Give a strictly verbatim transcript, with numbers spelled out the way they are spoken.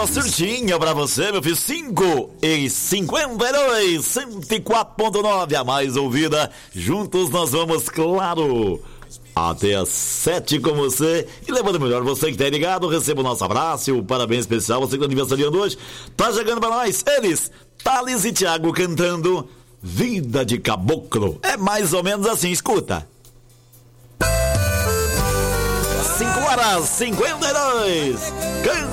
Ó, certinho pra você, meu filho. cinco e cinquenta e dois, cento e quatro ponto nove, a mais ouvida. Juntos nós vamos, claro, até às sete com você. E levando melhor, você que tá ligado, receba o nosso abraço e o parabéns especial. Você que tá aniversariando hoje, tá chegando pra nós. Eles, Thales e Thiago, cantando Vida de Caboclo. É mais ou menos assim, escuta. cinco horas, cinquenta e dois. Canta.